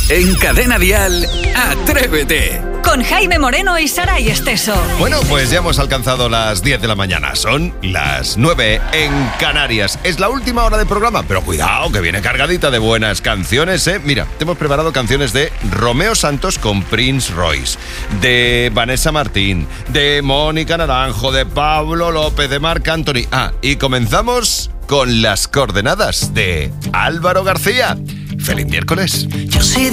En Cadena Dial, Atrévete. Con Jaime Moreno y Saray Esteso. Bueno, pues ya hemos alcanzado las 10 de la mañana. Son las 9 en Canarias. Es la última hora del programa, pero cuidado, que viene cargadita de buenas canciones, ¿eh? Mira, te hemos preparado canciones de Romeo Santos con Prince Royce, de Vanessa Martín, de Mónica Naranjo, de Pablo López, de Marc Anthony. Y comenzamos con las coordenadas de Álvaro García. ¡Feliz miércoles! Yo sí